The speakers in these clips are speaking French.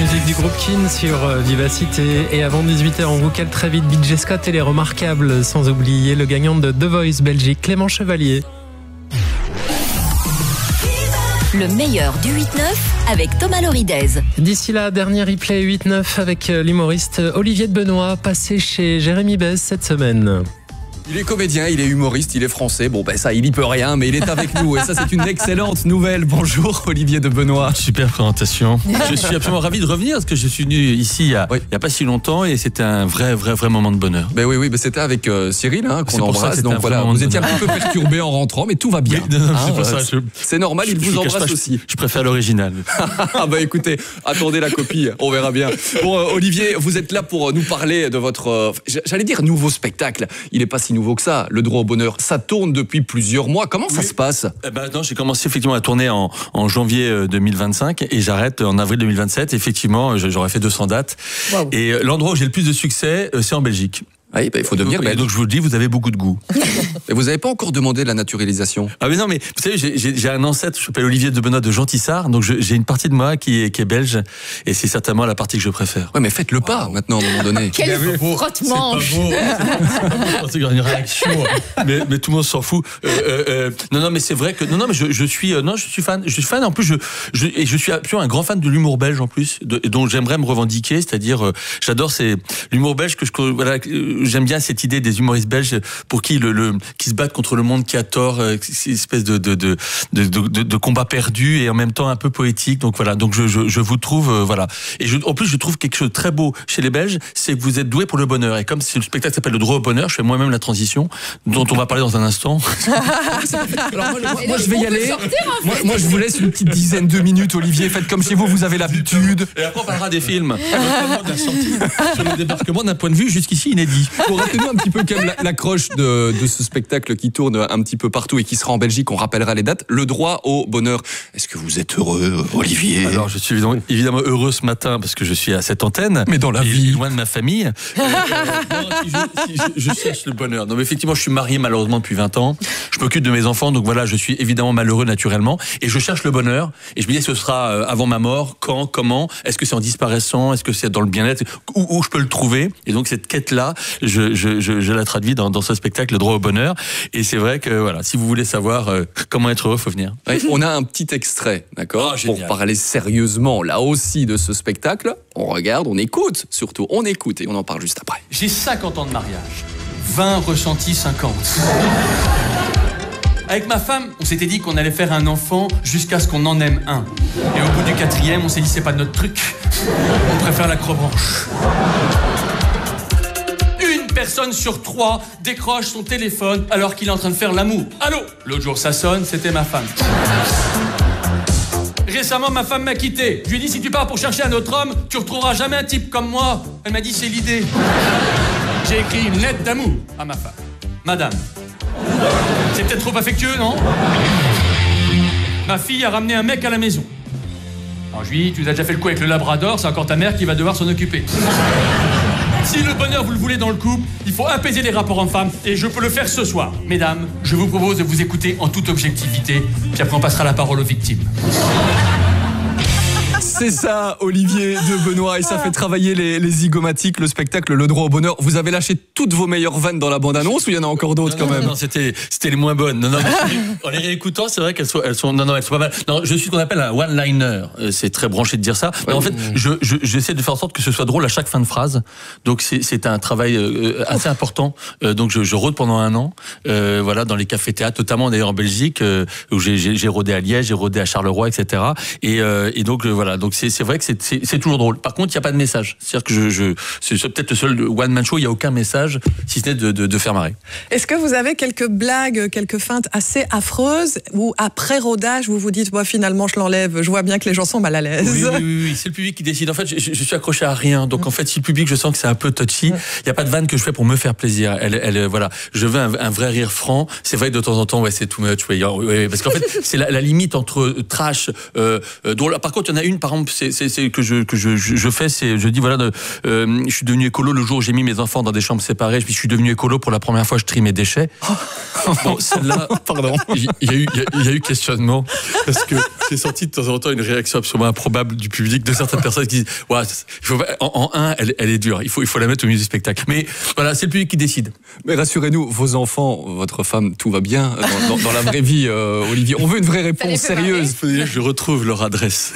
musique du groupe Kin sur Vivacité. Et avant 18h, on vous cale très vite BJ Scott et les Remarquables, sans oublier le gagnant de The Voice Belgique, Clément Chevalier. Le meilleur du 8-9 avec Thomas Loridez. D'ici là, dernier replay 8-9 avec l'humoriste Olivier de Benoît, passé chez Jérémy Bez cette semaine. Il est comédien, il est humoriste, il est français. Bon, ben ça, il y peut rien, mais il est avec nous. Et ça, c'est une excellente nouvelle. Bonjour, Olivier de Benoît. Super présentation. Je suis absolument ravi de revenir parce que je suis venu ici il y a pas si longtemps et c'était un vrai moment de bonheur. Ben oui, ben c'était avec Cyril qu'on embrasse. Donc voilà, vous étiez un petit peu perturbé en rentrant, mais tout va bien. C'est normal, il vous embrasse aussi. Je préfère l'original. Ah bah écoutez, attendez la copie, on verra bien. Bon, Olivier, vous êtes là pour nous parler de votre, j'allais dire nouveau spectacle. Il est pas si nouveau que ça, Le Droit au Bonheur. Ça tourne depuis plusieurs mois. Comment ça se passe ? Non, j'ai commencé effectivement à tourner en janvier 2025 et j'arrête en avril 2027. Effectivement, j'aurais fait 200 dates. Wow. Et l'endroit où j'ai le plus de succès, c'est en Belgique. Oui, il faut devenir belge. Donc je vous le dis, vous avez beaucoup de goût. Et vous n'avez pas encore demandé la naturalisation ? Ah mais non, mais vous savez, j'ai un ancêtre, je m'appelle Olivier de Benoît de Gentissart, donc j'ai une partie de moi qui est belge, et c'est certainement la partie que je préfère. Ouais, mais faites le pas maintenant à un moment donné. Quel frottement. C'est pas beau. C'est une réaction, mais tout le monde s'en fout. Non, mais c'est vrai que mais je suis fan. En plus, je suis absolument un grand fan de l'humour belge en plus, dont j'aimerais me revendiquer, c'est-à-dire j'adore l'humour belge j'aime bien cette idée des humoristes belges pour qui qui se battent contre le monde qui a tort, cette espèce de combat perdu et en même temps un peu poétique. Donc voilà, donc je vous trouve voilà. Et en plus je trouve quelque chose de très beau chez les Belges, c'est que vous êtes doués pour le bonheur. Et comme le spectacle s'appelle Le Droit au Bonheur, je fais moi-même la transition dont on va parler dans un instant. Alors moi je vais y aller. Moi je vous laisse une petite dizaine de minutes, Olivier. Faites comme chez vous, vous avez l'habitude. Et après on parlera des films, notamment de la sortie sur le débarquement d'un point de vue jusqu'ici inédit. Pour rappelez-nous un petit peu quand même l'accroche de ce spectacle qui tourne un petit peu partout et qui sera en Belgique, on rappellera les dates. Le Droit au Bonheur. Est-ce que vous êtes heureux, Olivier ? Alors je suis évidemment heureux ce matin parce que je suis à cette antenne. Mais dans la vie, loin de ma famille. Je cherche le bonheur. Non, mais effectivement, je suis marié malheureusement depuis 20 ans. Je m'occupe de mes enfants, donc voilà, je suis évidemment malheureux naturellement. Et je cherche le bonheur. Et je me dis, ce sera avant ma mort, quand, comment ? Est-ce que c'est en disparaissant ? Est-ce que c'est dans le bien-être ? Où je peux le trouver ? Et donc cette quête-là, je la traduis dans ce spectacle, Le Droit au Bonheur. Et c'est vrai que voilà, si vous voulez savoir comment être heureux, faut venir. Ouais, on a un petit extrait, d'accord, pour parler sérieusement là aussi de ce spectacle. On regarde, on écoute, surtout, on écoute et on en parle juste après. J'ai 50 ans de mariage, 20 ressentis 50. Avec ma femme, on s'était dit qu'on allait faire un enfant jusqu'à ce qu'on en aime un. Et au bout du 4e, on s'est dit c'est pas notre truc. On préfère l'acrobranche. Une personne sur 3 décroche son téléphone alors qu'il est en train de faire l'amour. Allô ? L'autre jour, ça sonne, c'était ma femme. Récemment, ma femme m'a quitté. Je lui ai dit, si tu pars pour chercher un autre homme, tu retrouveras jamais un type comme moi. Elle m'a dit, c'est l'idée. J'ai écrit une lettre d'amour à ma femme. Madame, c'est peut-être trop affectueux, non ? Ma fille a ramené un mec à la maison. Alors je lui ai dit, tu as déjà fait le coup avec le Labrador, c'est encore ta mère qui va devoir s'en occuper. Si le bonheur, vous le voulez dans le couple, il faut apaiser les rapports hommes-femmes, et je peux le faire ce soir. Mesdames, je vous propose de vous écouter en toute objectivité, puis après on passera la parole aux victimes. C'est ça, Olivier de Benoît, et ça fait travailler les zygomatiques, le spectacle Le Droit au Bonheur. Vous avez lâché toutes vos meilleures vannes dans la bande-annonce ou il y en a encore d'autres quand même ? Non, c'était les moins bonnes. Non, en les réécoutant, c'est vrai qu'elles sont pas mal. Non, je suis ce qu'on appelle un one-liner. C'est très branché de dire ça. Mais en fait, j'essaie de faire en sorte que ce soit drôle à chaque fin de phrase. Donc c'est un travail assez important. Donc je rôde pendant 1 an, voilà, dans les cafés-théâtres, notamment d'ailleurs en Belgique, où j'ai rôdé à Liège, j'ai rôdé à Charleroi, etc. Et donc voilà. Donc c'est vrai que c'est toujours drôle. Par contre, il n'y a pas de message. C'est-à-dire que c'est peut-être le seul one-man show, il n'y a aucun message, si ce n'est de faire marrer. Est-ce que vous avez quelques blagues, quelques feintes assez affreuses, ou après rodage, vous vous dites, finalement, je l'enlève, je vois bien que les gens sont mal à l'aise ? Oui, c'est le public qui décide. En fait, je suis accroché à rien. Donc en fait, si le public, je sens que c'est un peu touchy, il n'y a pas de vanne que je fais pour me faire plaisir. Voilà, je veux un vrai rire franc. C'est vrai que de temps en temps, c'est too much. Parce qu'en fait, c'est la limite entre trash, drôle. Par contre, il y en a une, par exemple, c'est que je fais, c'est je dis voilà, je suis devenu écolo le jour où j'ai mis mes enfants dans des chambres séparées. Puis je suis devenu écolo pour la première fois. Je trie mes déchets. Bon, celle-là, pardon. Il y a eu questionnement parce que c'est sorti de temps en temps une réaction absolument improbable du public de certaines personnes qui disent ouais, en un, elle est dure. Il faut la mettre au milieu du spectacle. Mais voilà, c'est le public qui décide. Mais rassurez-nous, vos enfants, votre femme, tout va bien dans la vraie vie, Olivier. On veut une vraie réponse sérieuse. Il faut dire que je retrouve leur adresse.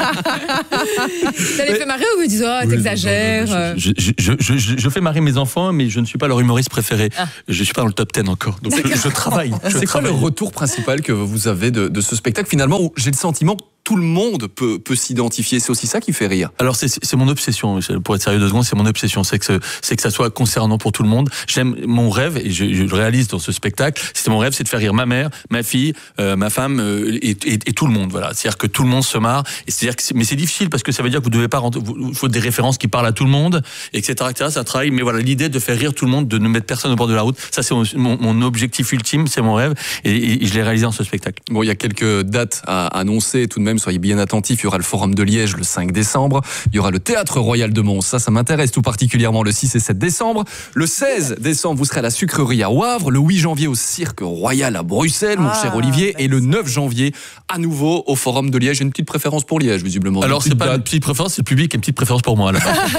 Ça les fait marrer ou vous disent oh t'exagères? Je fais marrer mes enfants, mais je ne suis pas leur humoriste préféré. Je suis pas dans le top 10 encore. Donc je travaille. C'est quoi le retour principal que vous avez de ce spectacle finalement où j'ai le sentiment que tout le monde peut s'identifier? C'est aussi ça qui fait rire. Alors c'est mon obsession, pour être sérieux 2 secondes, c'est mon obsession, c'est que ça soit concernant pour tout le monde. J'aime mon rêve, et je le réalise dans ce spectacle, mon rêve, c'est de faire rire ma mère, ma fille, ma femme et tout le monde. Voilà, c'est-à-dire que tout le monde se marre. Et mais c'est difficile parce que ça veut dire que vous devez pas il faut des références qui parlent à tout le monde, etc. C'est un travail. Mais voilà, l'idée de faire rire tout le monde, de ne mettre personne au bord de la route, ça c'est mon objectif ultime, c'est mon rêve, et je l'ai réalisé dans ce spectacle. Bon, il y a quelques dates à annoncer tout de même. Soyez bien attentifs. Il y aura le Forum de Liège le 5 décembre. Il y aura le Théâtre Royal de Mons. Ça m'intéresse tout particulièrement le 6 et 7 décembre. Le 16 décembre, vous serez à la Sucrerie à Wavre. Le 8 janvier au Cirque Royal à Bruxelles, mon cher Olivier. Et le 9 janvier, à nouveau, au Forum de Liège. J'ai une petite préférence pour Liège, visiblement. Alors, c'est pas une petite préférence, c'est le public qui a une petite préférence pour moi. Là.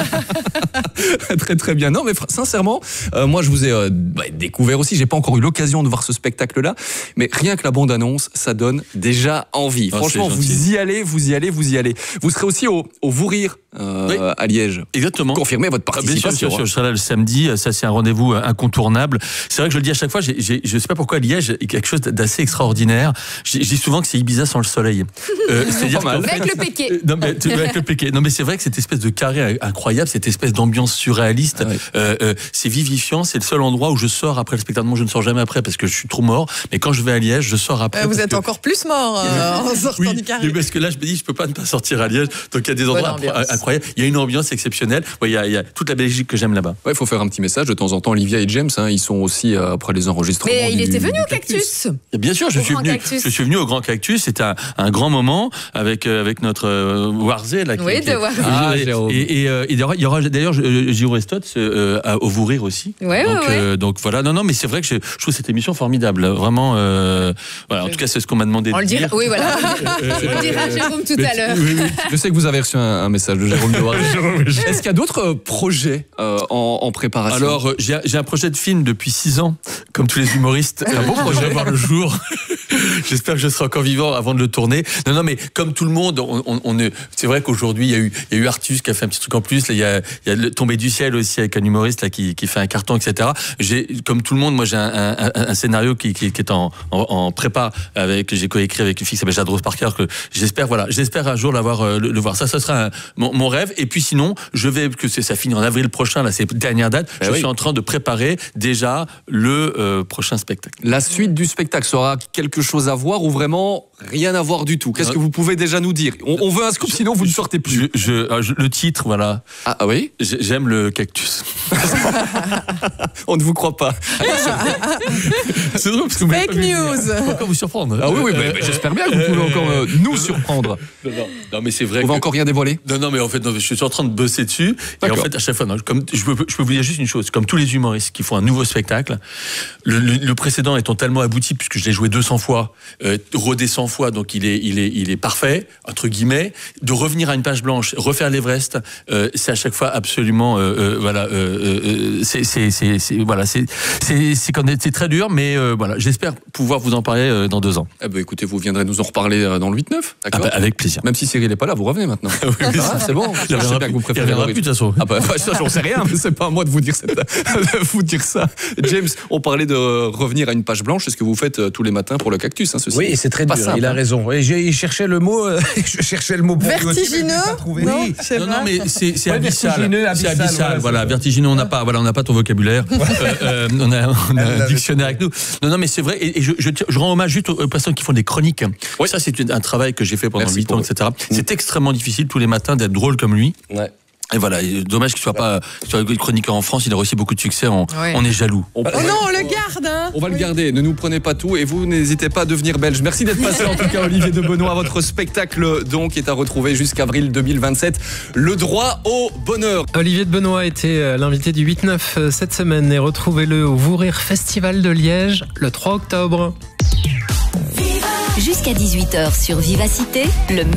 Très, très bien. Non, mais sincèrement, moi, je vous ai découvert aussi. J'ai pas encore eu l'occasion de voir ce spectacle-là. Mais rien que la bande-annonce, ça donne déjà envie. Franchement, vous y allez. Vous serez aussi au Vous Rire à Liège. Exactement. Confirmez votre participation. Bien sûr, je serai là le samedi. Ça, c'est un rendez-vous incontournable. C'est vrai que je le dis à chaque fois. Je sais pas pourquoi Liège est quelque chose d'assez extraordinaire. Je dis souvent que c'est Ibiza sans le soleil. C'est-à-dire avec le péquet. Non, mais avec le péquet. Non, mais c'est vrai que cette espèce de carré incroyable, cette espèce d'ambiance surréaliste, c'est vivifiant. C'est le seul endroit où je sors après le spectacle. Moi, je ne sors jamais après parce que je suis trop mort. Mais quand je vais à Liège, je sors après. Vous êtes encore plus mort en sortant du carré. Parce que là, je me dis, je peux pas ne pas sortir à Liège. Donc il y a des endroits incroyables. Il y a une ambiance exceptionnelle. Il y a toute la Belgique que j'aime là-bas. Il faut faire un petit message de temps en temps. Olivia et James, ils sont aussi après les enregistrements. Mais il était venu au Cactus. Et bien sûr, je suis venu au Grand Cactus. C'était un grand moment avec notre Warzé là. Oui, de Warzé. Et il y aura d'ailleurs Jérôme Stotz au Vous Rire aussi. Donc voilà. Non, mais c'est vrai que je trouve cette émission formidable. Vraiment. Voilà. En tout cas, c'est ce qu'on m'a demandé. On le dira. Oui, voilà. On le dira à Jérôme tout à l'heure. Oui. Je sais que vous avez reçu un message de Jérôme Noir. Est-ce qu'il y a d'autres projets en préparation? Alors, j'ai un projet de film depuis 6 ans, comme tous les humoristes. Un beau projet à voir le jour. J'espère que je serai encore vivant avant de le tourner. Non, mais comme tout le monde, c'est vrai qu'aujourd'hui, il y a eu Artus qui a fait un petit truc en plus. Là, il y a le Tombé du ciel aussi avec un humoriste là, qui fait un carton, etc. Comme tout le monde, moi, j'ai un scénario qui est en prépa, que j'ai coécrit avec une fille qui s'appelle Jade Rose Parker, que j'espère un jour le voir. Ça sera mon rêve. Et puis sinon, ça finit en avril prochain, là, c'est la dernière date. Je suis en train de préparer déjà le prochain spectacle. La suite du spectacle sera quelque chose à voir ou vraiment rien à voir du tout? Qu'est-ce que vous pouvez déjà nous dire? On veut un scoop, sinon vous ne sortez plus. Le titre, voilà. Ah oui? J'aime le cactus. On ne vous croit pas. C'est drôle parce que Fake news. Faut encore vous surprendre. Ah oui, j'espère bien que vous pouvez encore nous surprendre. Non, mais c'est vrai. On va encore rien dévoiler? Non, mais en fait, je suis en train de bosser dessus. D'accord. Et en fait, à chaque fois, je peux vous dire juste une chose. Comme tous les humoristes qui font un nouveau spectacle, le précédent étant tellement abouti, puisque je l'ai joué 200 fois, rodé 100 fois, donc il est parfait, entre guillemets, de revenir à une page blanche, refaire l'Everest, c'est à chaque fois absolument, c'est très dur, mais voilà, j'espère pouvoir vous en parler dans 2 ans. Écoutez, vous viendrez nous en reparler dans le 8-9, d'accord? Avec plaisir. Même si Cyril n'est pas là, vous revenez maintenant. C'est bon. Il reviendra plus de toute façon. Ça, j'en sais rien, mais c'est pas à moi de vous dire ça. James, on parlait de revenir à une page blanche. C'est ce que vous faites tous les matins pour le Cactus, ceci. Oui, c'est très dur. Simple, il a raison. Je cherchais le mot. Je cherchais le mot. Vertigineux. Non, mais c'est abyssal. C'est abyssal. Voilà, vertigineux. On n'a pas ton vocabulaire. On a un dictionnaire avec nous. Non, mais c'est vrai. Et je rends hommage juste aux personnes qui font des chroniques. Oui. Ça, c'est un travail que j'ai fait pendant 8 ans, etc. C'est extrêmement difficile tous les matins d'être drôle comme lui. Ouais. Et voilà, et dommage qu'il soit pas chroniqueur en France, il a aussi beaucoup de succès, on est jaloux. Oh non, on le garde, hein. On va le garder, ne nous prenez pas tout et vous n'hésitez pas à devenir belge. Merci d'être passé en tout cas Olivier de Benoît. Votre spectacle donc est à retrouver jusqu'avril 2027. Le droit au bonheur. Olivier de Benoît était l'invité du 8-9 cette semaine et retrouvez-le au Vous Rire Festival de Liège le 3 octobre. Jusqu'à 18h sur Vivacité, le